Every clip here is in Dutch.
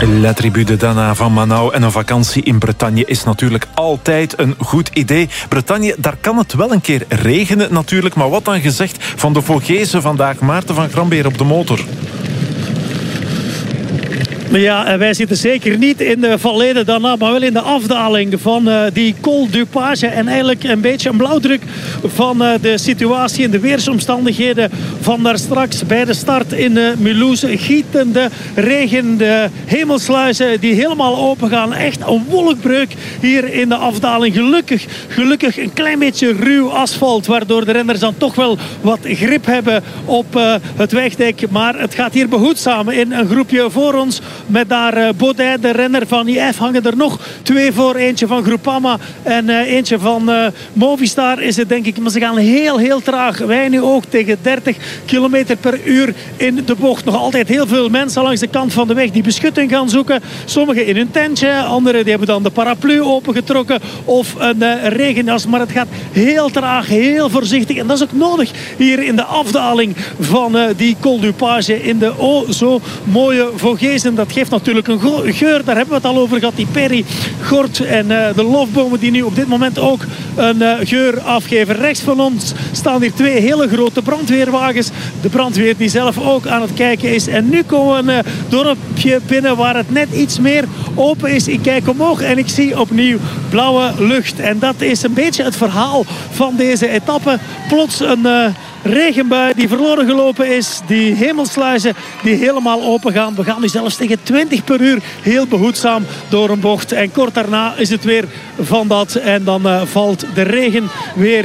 La Tribu de Dana van Manau. En een vakantie in Bretagne is natuurlijk altijd een goed idee. Bretagne, daar kan het wel een keer regenen natuurlijk. Maar wat dan gezegd van de Vogezen vandaag. Maarten van Grambeer op de motor. Ja, wij zitten zeker niet in de Vallée de Dana, maar wel in de afdaling van die Col du Page. En eigenlijk een beetje een blauwdruk van de situatie en de weersomstandigheden van daar straks bij de start in Mulhouse. Gietende regen, de hemelsluizen die helemaal open gaan. Echt een wolkbreuk hier in de afdaling. Gelukkig een klein beetje ruw asfalt, waardoor de renners dan toch wel wat grip hebben op het wegdek. Maar het gaat hier behoedzaam in een groepje voor ons. Met daar Baudet, de renner van IF, hangen er nog twee voor. Eentje van Groupama en eentje van Movistar is het, denk ik. Maar ze gaan heel traag. Wij nu ook tegen 30 km per uur in de bocht. Nog altijd heel veel mensen langs de kant van de weg die beschutting gaan zoeken. Sommigen in hun tentje. Anderen die hebben dan de paraplu opengetrokken. Of een regenjas. Maar het gaat heel traag, heel voorzichtig. En dat is ook nodig hier in de afdaling van die Col du Page. In de zo mooie Vogezen. Dat geeft natuurlijk een geur. Daar hebben we het al over gehad. Die Perry, Gort en de lofbomen die nu op dit moment ook een geur afgeven. Rechts van ons staan hier twee hele grote brandweerwagens. De brandweer die zelf ook aan het kijken is. En nu komen we een dorpje binnen waar het net iets meer open is. Ik kijk omhoog en ik zie opnieuw blauwe lucht. En dat is een beetje het verhaal van deze etappe. Plots een regenbui die verloren gelopen is. Die hemelsluizen die helemaal open gaan. We gaan nu zelfs tegen 20 per uur heel behoedzaam door een bocht. En kort daarna is het weer van dat. En dan valt de regen weer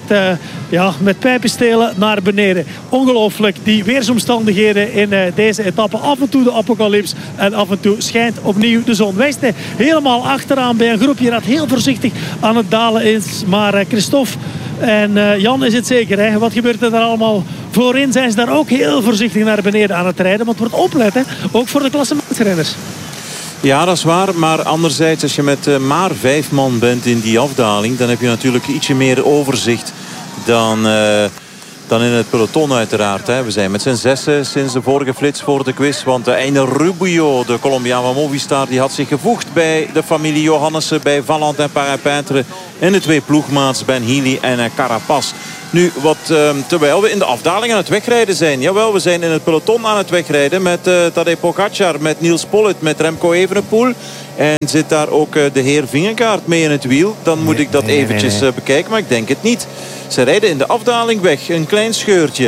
met pijpenstelen naar beneden. Ongelooflijk, die weersomstandigheden in deze etappe. Af en toe de apocalyps en af en toe schijnt opnieuw de zon. Wij staan helemaal achteraan bij een groepje dat heel voorzichtig aan het dalen is. Maar Christophe en Jan is het zeker. Hè? Wat gebeurt er daar allemaal? Voorin zijn ze daar ook heel voorzichtig naar beneden aan het rijden. Want het wordt opletten, ook voor de klassementsrenners. Ja, dat is waar. Maar anderzijds, als je met maar 5 man bent in die afdaling, dan heb je natuurlijk ietsje meer overzicht dan in het peloton uiteraard. Hè. We zijn met z'n zessen sinds de vorige flits voor de quiz. Want Einer Rubio, de Colombiaan van Movistar, die had zich gevoegd bij de familie Johannessen, bij Valentin Parapintre en de twee ploegmaats Ben Healy en Carapaz. Nu, terwijl we in de afdaling aan het wegrijden zijn. Jawel, we zijn in het peloton aan het wegrijden met Tadej Pogačar, met Niels Pollitt, met Remco Evenepoel. En zit daar ook de heer Vingegaard mee in het wiel? Dan moet ik dat eventjes bekijken, maar ik denk het niet. Ze rijden in de afdaling weg. Een klein scheurtje.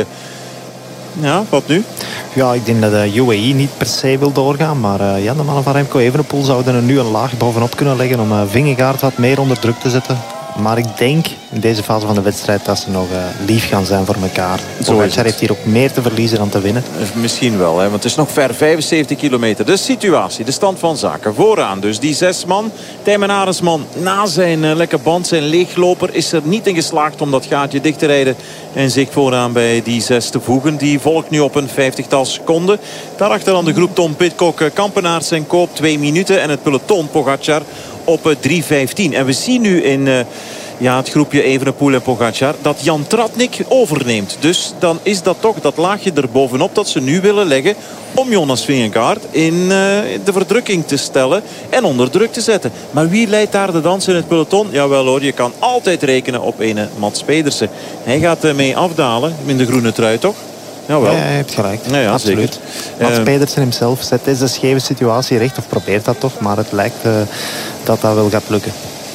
Ja, wat nu? Ja, ik denk dat de UAE niet per se wil doorgaan. Maar de mannen van Remco Evenepoel zouden er nu een laag bovenop kunnen leggen om Vingegaard wat meer onder druk te zetten. Maar ik denk in deze fase van de wedstrijd dat ze nog lief gaan zijn voor elkaar. Pogačar heeft hier ook meer te verliezen dan te winnen. Misschien wel, hè, want het is nog ver, 75 kilometer. De situatie, de stand van zaken. Vooraan dus die 6 man. Tijmen Arendsman na zijn lekke band, zijn leegloper, is er niet in geslaagd om dat gaatje dicht te rijden en zich vooraan bij die 6 te voegen. Die volgt nu op een 50-tal seconden. Daarachter dan de groep Tom Pidcock, Kampenaerts en Koop 2 minuten. En het peloton Pogačar op 3:15. En we zien nu in het groepje Evenepoel en Pogačar dat Jan Tratnik overneemt. Dus dan is dat toch dat laagje erbovenop dat ze nu willen leggen om Jonas Vingegaard in de verdrukking te stellen en onder druk te zetten. Maar wie leidt daar de dans in het peloton? Jawel hoor, je kan altijd rekenen op ene Mats Pedersen. Hij gaat mee afdalen in de groene trui, toch? Jawel. Ja, je hebt gelijk. Ja, absoluut. Mats Pedersen hemzelf zet deze scheve situatie recht, of probeert dat toch, maar het lijkt dat wel gaat lukken.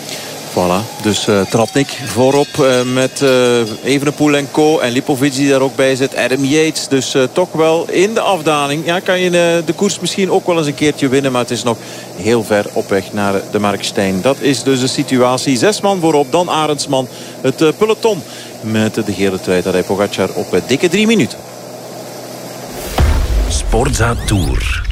Voilà, dus Tratnik voorop met Evenepoel en Co. En Lipovic die daar ook bij zit. Adam Yates, dus toch wel in de afdaling. Ja, kan je de koers misschien ook wel eens een keertje winnen. Maar het is nog heel ver op weg naar de Markstein. Dat is dus de situatie. 6 man voorop, dan Arendsman. Het peloton met de gele trui. Tadej Pogačar op dikke 3 minuten. Sportza Tour.